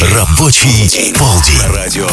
Рабочий полдень. Радио.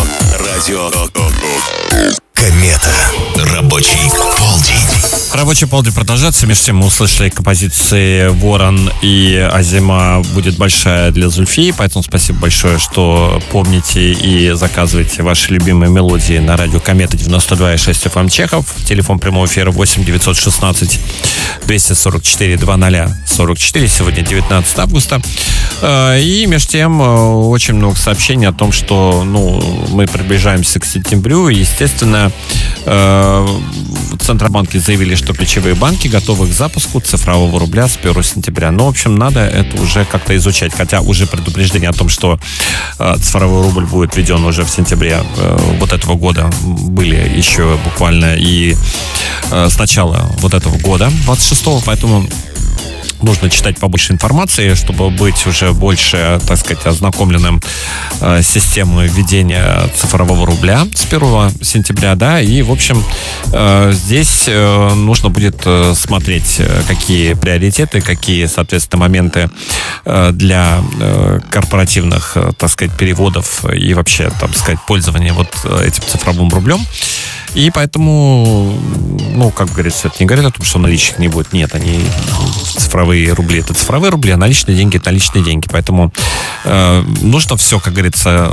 Комета. Рабочий полдень. Рабочий полдень продолжается. Между тем мы услышали композиции «Ворон» и «А зима будет большая» для Зульфии. Поэтому спасибо большое, что помните и заказываете ваши любимые мелодии на радио Комета 92,6 FM Чехов. Телефон прямого эфира 8 916 244 2044. Сегодня 19 августа. И между тем очень много сообщений о том, что мы приближаемся к сентябрю. И, естественно, в Центробанке заявили, что ключевые банки готовы к запуску цифрового рубля с 1 сентября. В общем, надо это уже как-то изучать. Хотя уже предупреждение о том, что цифровой рубль будет введен уже в сентябре вот этого года, были еще буквально и с начала вот этого года, 26-го. Поэтому нужно читать побольше информации, чтобы быть уже больше, так сказать, ознакомленным с системой введения цифрового рубля с 1 сентября, да, и, в общем, здесь нужно будет смотреть, какие приоритеты, какие, соответственно, моменты для корпоративных, так сказать, переводов и вообще, так сказать, пользования вот этим цифровым рублем. И поэтому, как говорится, это не говорит о том, что наличных не будет. Нет, они цифровые рубли. Это цифровые рубли, а наличные деньги — это наличные деньги. Поэтому нужно все, как говорится,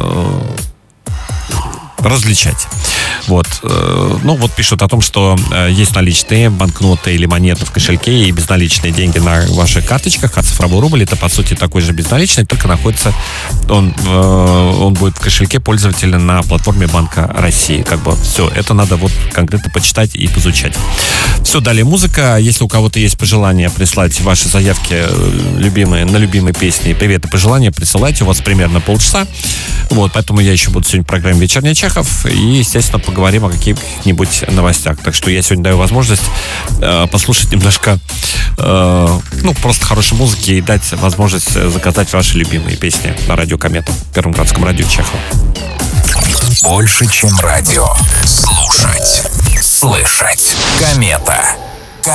различать. Вот. Вот пишут о том, что есть наличные банкноты или монеты в кошельке и безналичные деньги на ваших карточках, а цифровой рубль — это, по сути, такой же безналичный, только находится он будет в кошельке пользователя на платформе Банка России. Все. Это надо конкретно почитать и изучать. Все, далее музыка. Если у кого-то есть пожелания прислать ваши заявки на любимые песни, привет и пожелания, присылайте. У вас примерно полчаса. Поэтому я еще буду сегодня в программе «Вечерний Чехов» и, естественно, поговорим о каких-нибудь новостях. Так что я сегодня даю возможность послушать немножко просто хорошей музыки и дать возможность заказать ваши любимые песни на радио Комета, Первом городском радио Чехова. Больше, чем радио. Слушать. Слышать. Комета.